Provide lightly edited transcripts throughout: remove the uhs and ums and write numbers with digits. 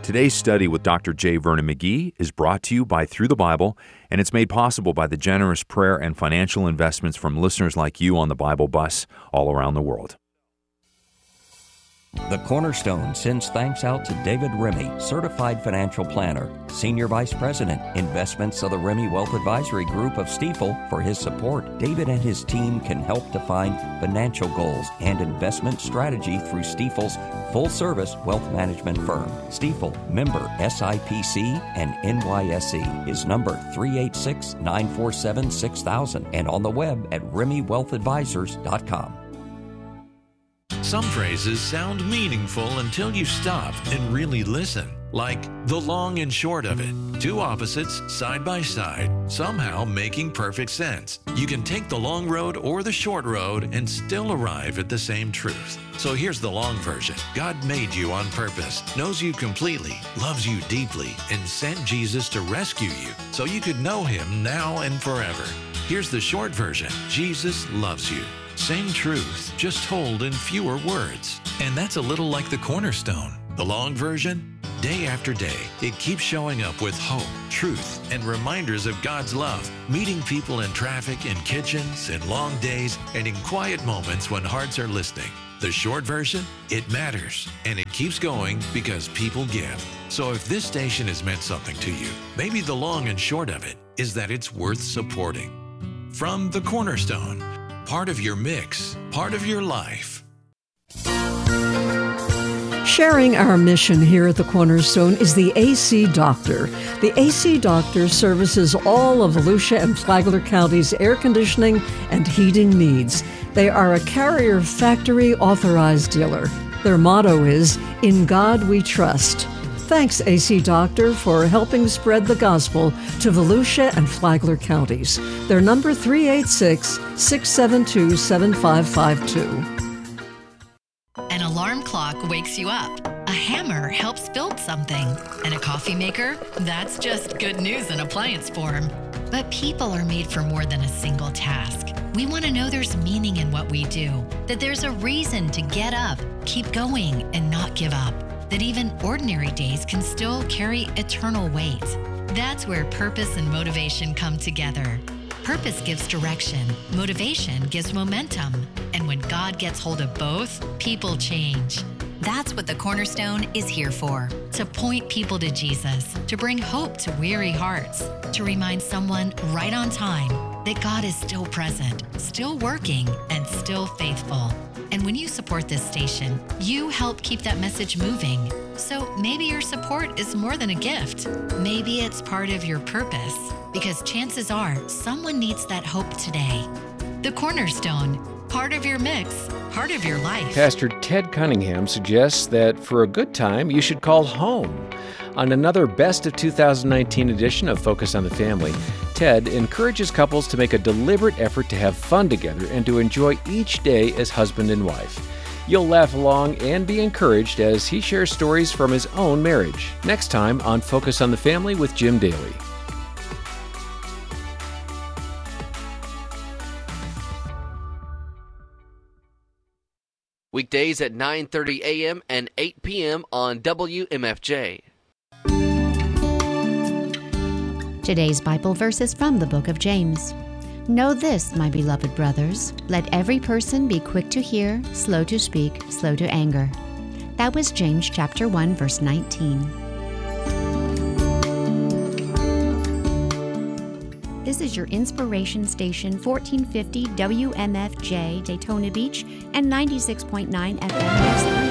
Today's study with Dr. J. Vernon McGee is brought to you by Through the Bible, and it's made possible by the generous prayer and financial investments from listeners like you on the Bible Bus all around the world. The Cornerstone sends thanks out to David Remy, Certified Financial Planner, Senior Vice President, Investments of the Remy Wealth Advisory Group of Stifel, for his support. David and his team can help define financial goals and investment strategy through Stifel's full-service wealth management firm. Stifel, member SIPC and NYSE, is number 386-947-6000 and on the web at RemyWealthAdvisors.com. Some phrases sound meaningful until you stop and really listen. Like the long and short of it. Two opposites side by side, somehow making perfect sense. You can take the long road or the short road and still arrive at the same truth. So here's the long version. God made you on purpose, knows you completely, loves you deeply, and sent Jesus to rescue you so you could know Him now and forever. Here's the short version. Jesus loves you. Same truth, just told in fewer words. And that's a little like the Cornerstone. The long version? Day after day, it keeps showing up with hope, truth, and reminders of God's love, meeting people in traffic, in kitchens, in long days, and in quiet moments when hearts are listening. The short version? It matters, and it keeps going because people give. So if this station has meant something to you, maybe the long and short of it is that it's worth supporting. From the Cornerstone, part of your mix, part of your life. Sharing our mission here at the Cornerstone is the AC Doctor. The AC Doctor services all of Volusia and Flagler County's air conditioning and heating needs. They are a Carrier Factory authorized dealer. Their motto is, "In God We Trust." Thanks, AC Doctor, for helping spread the gospel to Volusia and Flagler counties. Their number 386-672-7552. An alarm clock wakes you up. A hammer helps build something. And a coffee maker? That's just good news in appliance form. But people are made for more than a single task. We want to know there's meaning in what we do, that there's a reason to get up, keep going, and not give up. That even ordinary days can still carry eternal weight. That's where purpose and motivation come together. Purpose gives direction, motivation gives momentum. And when God gets hold of both, people change. That's what the Cornerstone is here for. To point people to Jesus, to bring hope to weary hearts, to remind someone right on time that God is still present, still working, and still faithful. And when you support this station, you help keep that message moving. So maybe your support is more than a gift. Maybe it's part of your purpose, because chances are someone needs that hope today. The Cornerstone, part of your mix, part of your life. Pastor Ted Cunningham suggests that for a good time, you should call home. On another Best of 2019 edition of Focus on the Family, Ted encourages couples to make a deliberate effort to have fun together and to enjoy each day as husband and wife. You'll laugh along and be encouraged as he shares stories from his own marriage. Next time on Focus on the Family with Jim Daly. Weekdays at 9:30 a.m. and 8 p.m. on WMFJ. Today's Bible verse is from the book of James. Know this, my beloved brothers, let every person be quick to hear, slow to speak, slow to anger. That was James chapter 1, verse 19. This is your inspiration station, 1450 WMFJ, Daytona Beach, and 96.9 FM New Smyrna.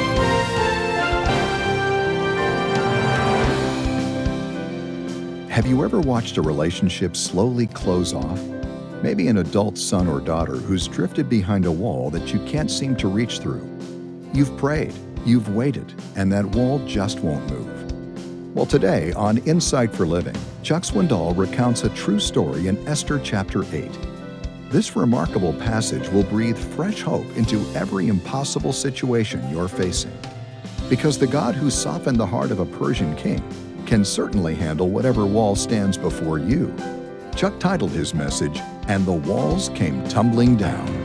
Have you ever watched a relationship slowly close off? Maybe an adult son or daughter who's drifted behind a wall that you can't seem to reach through. You've prayed, you've waited, and that wall just won't move. Well, today on Insight for Living, Chuck Swindoll recounts a true story in Esther chapter 8. This remarkable passage will breathe fresh hope into every impossible situation you're facing. Because the God who softened the heart of a Persian king can certainly handle whatever wall stands before you. Chuck titled his message, "And the Walls Came Tumbling Down."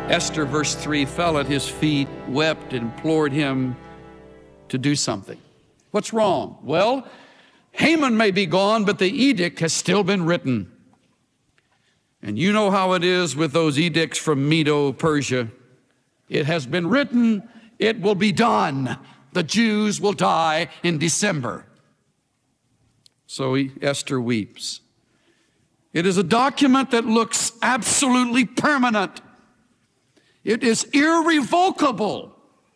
Esther, verse 3, fell at his feet, wept, and implored him to do something. What's wrong? Well, Haman may be gone, but the edict has still been written. And you know how it is with those edicts from Medo-Persia. It has been written, it will be done. The Jews will die in December. So Esther weeps. It is a document that looks absolutely permanent. It is irrevocable.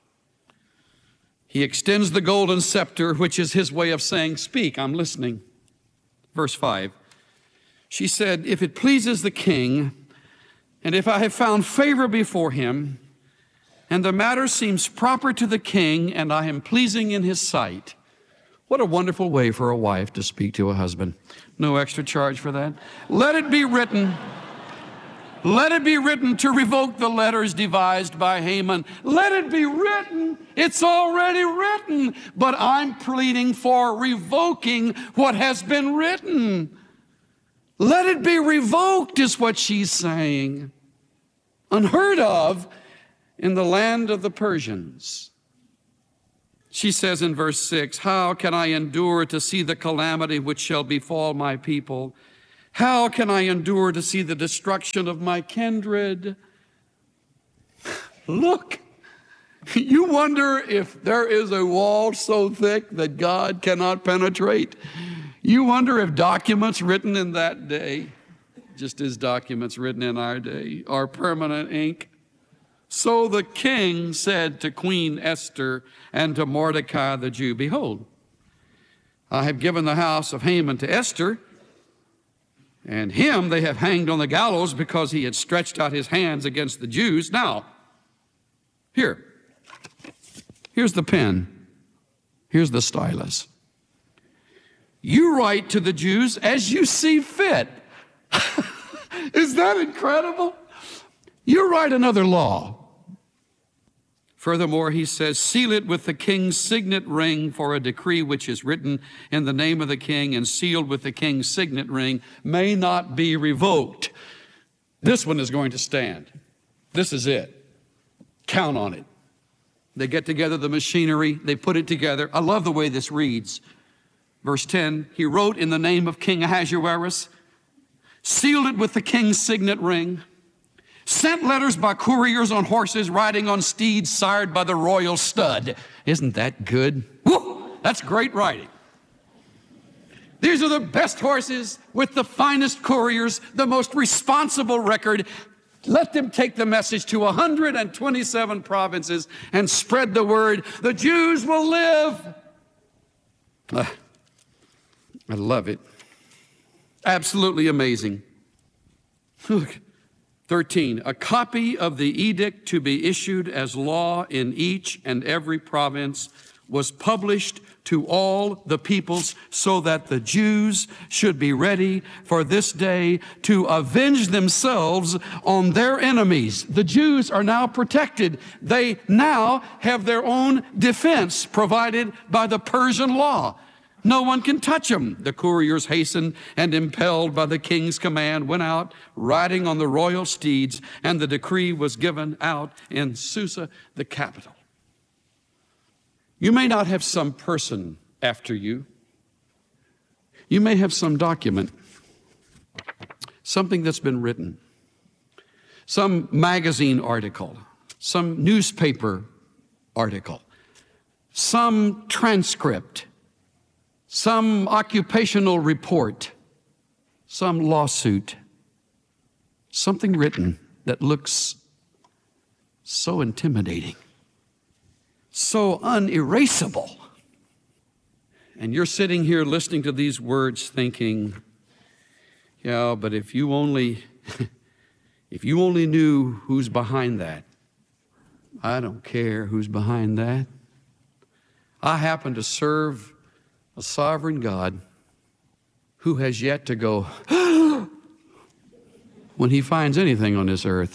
He extends the golden scepter, which is his way of saying, speak, I'm listening. Verse 5. She said, if it pleases the king, and if I have found favor before him, and the matter seems proper to the king, and I am pleasing in his sight. What a wonderful way for a wife to speak to a husband. No extra charge for that. Let it be written. Let it be written to revoke the letters devised by Haman. Let it be written. It's already written. But I'm pleading for revoking what has been written. Let it be revoked is what she's saying. Unheard of in the land of the Persians. She says in verse 6, how can I endure to see the calamity which shall befall my people? How can I endure to see the destruction of my kindred? Look, you wonder if there is a wall so thick that God cannot penetrate. You wonder if documents written in that day, just as documents written in our day, are permanent ink. So the king said to Queen Esther and to Mordecai the Jew, behold, I have given the house of Haman to Esther, and him they have hanged on the gallows because he had stretched out his hands against the Jews. Now, here's the pen. Here's the stylus. You write to the Jews as you see fit. Is that incredible? You write another law. Furthermore, he says, seal it with the king's signet ring, for a decree which is written in the name of the king and sealed with the king's signet ring may not be revoked. This one is going to stand. This is it. Count on it. They get together the machinery. They put it together. I love the way this reads. Verse 10, he wrote in the name of King Ahasuerus, sealed it with the king's signet ring, sent letters by couriers on horses riding on steeds sired by the royal stud. Isn't that good? Woo! That's great writing. These are the best horses with the finest couriers, the most responsible record. Let them take the message to 127 provinces and spread the word. The Jews will live. I love it. Absolutely amazing. Look. 13, a copy of the edict to be issued as law in each and every province was published to all the peoples so that the Jews should be ready for this day to avenge themselves on their enemies. The Jews are now protected. They now have their own defense provided by the Persian law. No one can touch them. The couriers hastened and impelled by the king's command went out riding on the royal steeds, and the decree was given out in Susa, the capital. You may not have some person after you. You may have some document, something that's been written, some magazine article, some newspaper article, some transcript, some occupational report, some lawsuit, something written that looks so intimidating, so unerasable. And you're sitting here listening to these words thinking, yeah, but if you only knew who's behind that. I don't care who's behind that. I happen to serve a sovereign God who has yet to go when he finds anything on this earth.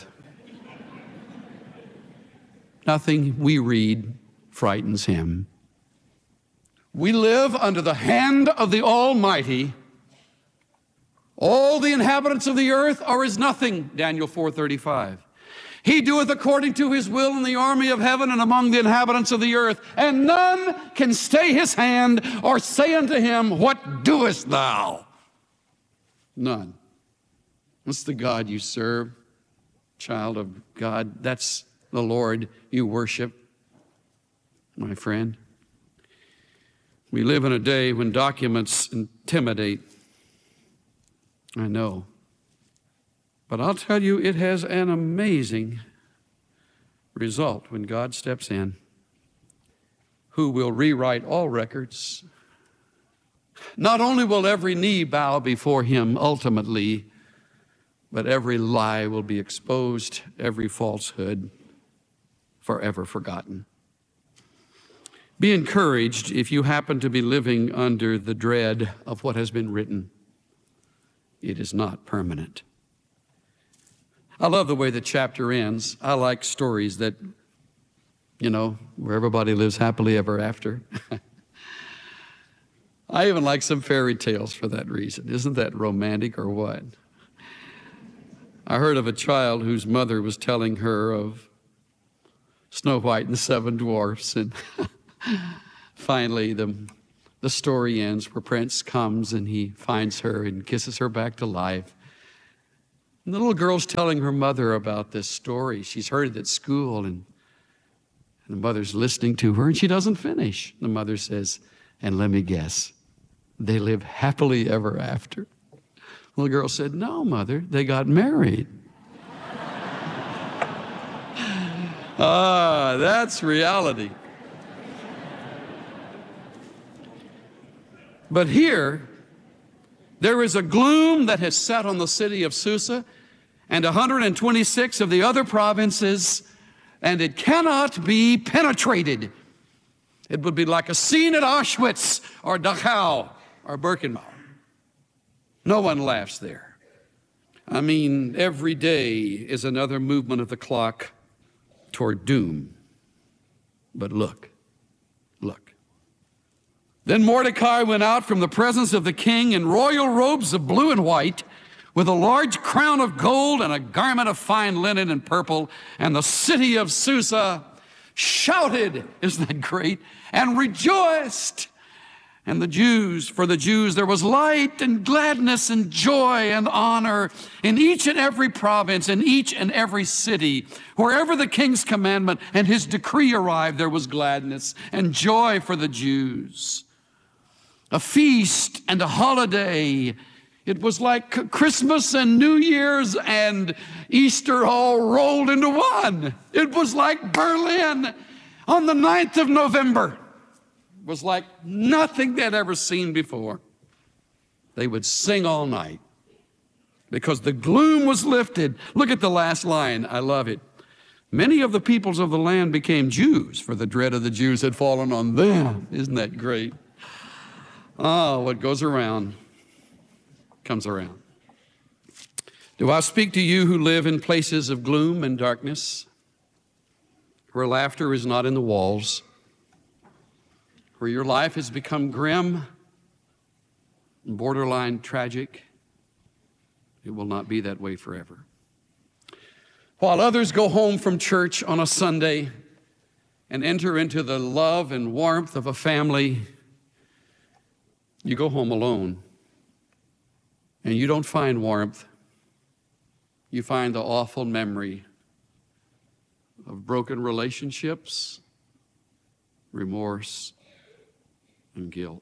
Nothing we read frightens him. We live under the hand of the Almighty. All the inhabitants of the earth are as nothing, Daniel 4:35. He doeth according to his will in the army of heaven and among the inhabitants of the earth. And none can stay his hand or say unto him, what doest thou? None. That's the God you serve, child of God. That's the Lord you worship, my friend. We live in a day when documents intimidate. I know. But I'll tell you, it has an amazing result when God steps in, who will rewrite all records. Not only will every knee bow before him ultimately, but every lie will be exposed, every falsehood forever forgotten. Be encouraged if you happen to be living under the dread of what has been written. It is not permanent. I love the way the chapter ends. I like stories that, where everybody lives happily ever after. I even like some fairy tales for that reason. Isn't that romantic or what? I heard of a child whose mother was telling her of Snow White and the Seven Dwarfs, and finally the story ends where Prince comes and he finds her and kisses her back to life. And the little girl's telling her mother about this story. She's heard it at school, and the mother's listening to her, and she doesn't finish. The mother says, and let me guess, they live happily ever after. The little girl said, no, Mother, they got married. That's reality. But here, there is a gloom that has set on the city of Susa and 126 of the other provinces, and it cannot be penetrated. It would be like a scene at Auschwitz or Dachau or Birkenau. No one laughs there. I mean, every day is another movement of the clock toward doom. But look. Then Mordecai went out from the presence of the king in royal robes of blue and white, with a large crown of gold and a garment of fine linen and purple. And the city of Susa shouted, isn't that great? And rejoiced. And for the Jews, there was light and gladness and joy and honor in each and every province, in each and every city. Wherever the king's commandment and his decree arrived, there was gladness and joy for the Jews. A feast and a holiday. It was like Christmas and New Year's and Easter all rolled into one. It was like Berlin on the 9th of November. It was like nothing they'd ever seen before. They would sing all night because the gloom was lifted. Look at the last line. I love it. Many of the peoples of the land became Jews, for the dread of the Jews had fallen on them. Isn't that great? Oh, what goes around comes around. Do I speak to you who live in places of gloom and darkness, where laughter is not in the walls, where your life has become grim and borderline tragic? It will not be that way forever. While others go home from church on a Sunday and enter into the love and warmth of a family, you go home alone. And you don't find warmth. You find the awful memory of broken relationships, remorse, and guilt.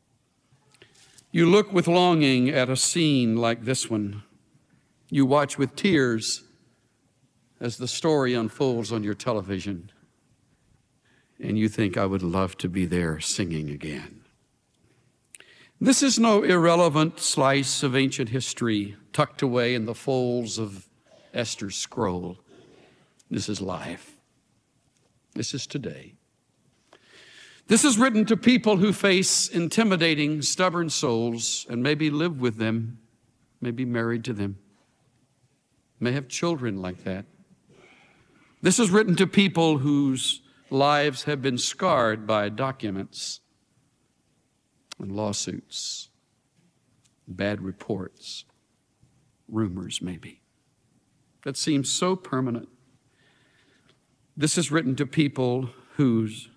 You look with longing at a scene like this one. You watch with tears as the story unfolds on your television. And you think, I would love to be there singing again. This is no irrelevant slice of ancient history tucked away in the folds of Esther's scroll. This is life. This is today. This is written to people who face intimidating, stubborn souls and maybe live with them, may be married to them, may have children like that. This is written to people whose lives have been scarred by documents and lawsuits, bad reports, rumors maybe, that seem so permanent, This is written to people whose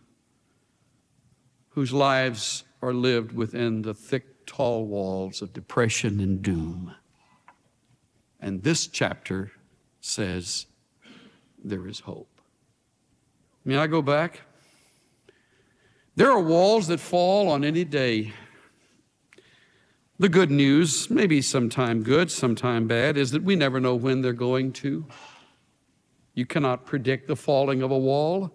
lives are lived within the thick, tall walls of depression and doom. And this chapter says there is hope. May I go back? There are walls that fall on any day. The good news, maybe sometime good, sometime bad, is that we never know when they're going to. You cannot predict the falling of a wall.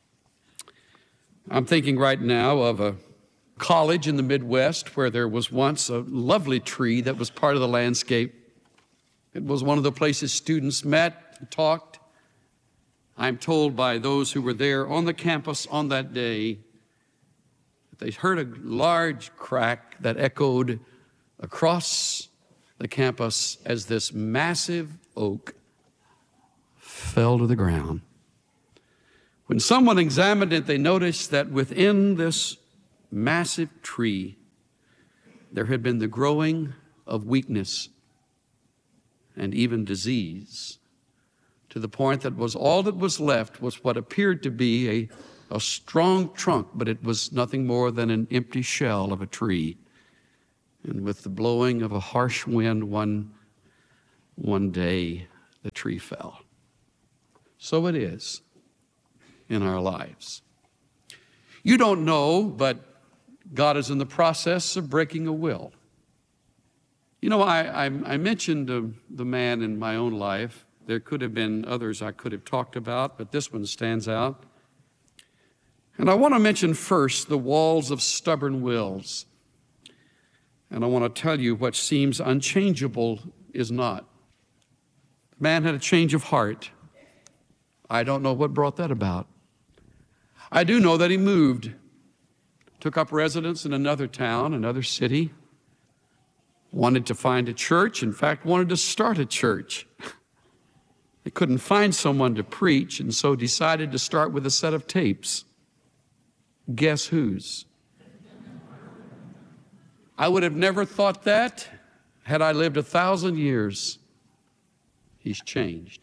I'm thinking right now of a college in the Midwest where there was once a lovely tree that was part of the landscape. It was one of the places students met and talked. I'm told by those who were there on the campus on that day that they heard a large crack that echoed across the campus as this massive oak fell to the ground. When someone examined it, they noticed that within this massive tree, there had been the growing of weakness and even disease, to the point that all that was left was what appeared to be a strong trunk, but it was nothing more than an empty shell of a tree. And with the blowing of a harsh wind one day, the tree fell. So it is in our lives. You don't know, but God is in the process of breaking a will. You know, I mentioned the man in my own life. There could have been others I could have talked about, but this one stands out. And I want to mention first the walls of stubborn wills. And I want to tell you what seems unchangeable is not. The man had a change of heart. I don't know what brought that about. I do know that he moved, took up residence in another town, another city, wanted to find a church, in fact, wanted to start a church. They couldn't find someone to preach, and so decided to start with a set of tapes. Guess whose? I would have never thought that had I lived 1,000 years. He's changed.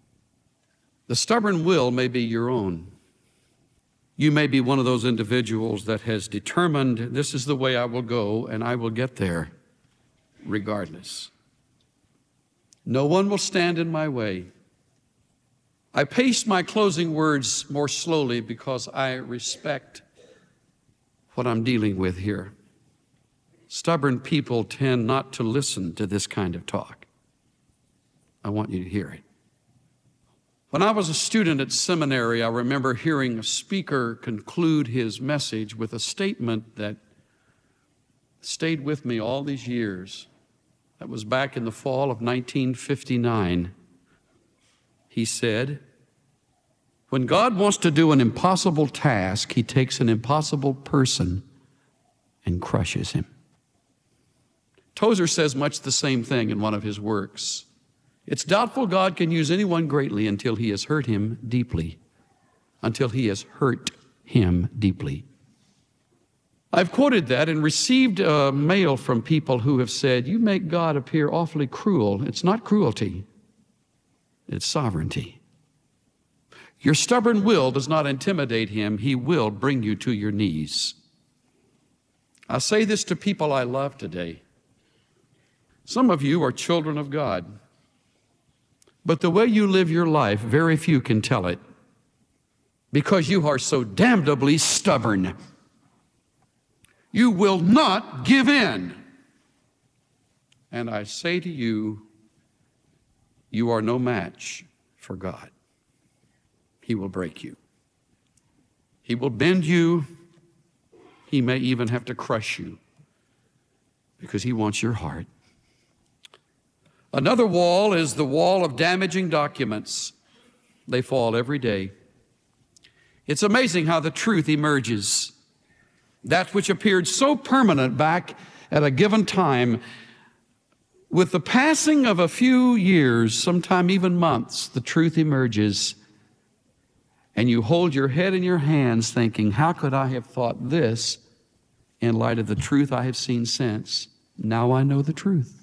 The stubborn will may be your own. You may be one of those individuals that has determined, this is the way I will go, and I will get there regardless. No one will stand in my way. I paced my closing words more slowly because I respect what I'm dealing with here. Stubborn people tend not to listen to this kind of talk. I want you to hear it. When I was a student at seminary, I remember hearing a speaker conclude his message with a statement that stayed with me all these years. That was back in the fall of 1959. He said, "When God wants to do an impossible task, He takes an impossible person and crushes him." Tozer says much the same thing in one of his works. It's doubtful God can use anyone greatly until He has hurt him deeply. Until He has hurt him deeply. I've quoted that and received mail from people who have said, "You make God appear awfully cruel." It's not cruelty. It's sovereignty. Your stubborn will does not intimidate Him. He will bring you to your knees. I say this to people I love today. Some of you are children of God. But the way you live your life, very few can tell it. Because you are so damnably stubborn. You will not give in. And I say to you, you are no match for God. He will break you. He will bend you. He may even have to crush you because He wants your heart. Another wall is the wall of damaging documents. They fall every day. It's amazing how the truth emerges. That which appeared so permanent back at a given time, with the passing of a few years, sometime even months, the truth emerges. And you hold your head in your hands thinking, how could I have thought this in light of the truth I have seen since? Now I know the truth.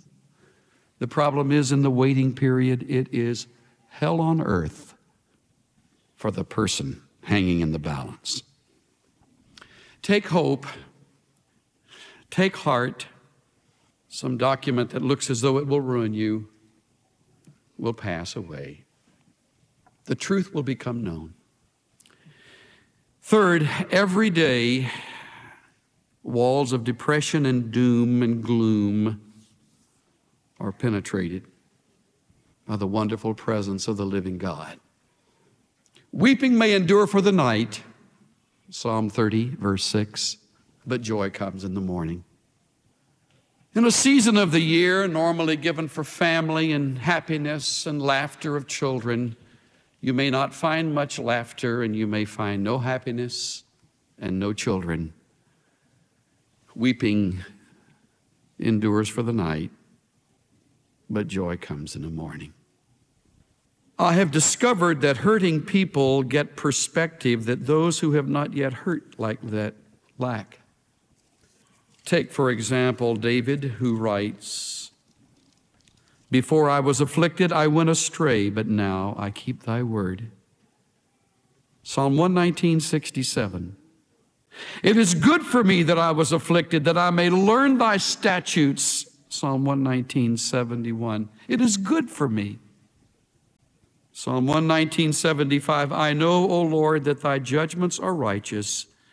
The problem is in the waiting period, it is hell on earth for the person hanging in the balance. Take hope. Take heart. Some document that looks as though it will ruin you will pass away. The truth will become known. Third, every day, walls of depression and doom and gloom are penetrated by the wonderful presence of the living God. Weeping may endure for the night, Psalm 30, verse 6, but joy comes in the morning. In a season of the year normally given for family and happiness and laughter of children, you may not find much laughter, and you may find no happiness and no children. Weeping endures for the night, but joy comes in the morning. I have discovered that hurting people get perspective that those who have not yet hurt like that lack. Take, for example, David, who writes, "Before I was afflicted, I went astray, but now I keep thy word." Psalm 119:67. "It is good for me that I was afflicted, that I may learn thy statutes." Psalm 119:71. It is good for me. Psalm 119:75. "I know, O Lord, that thy judgments are righteous,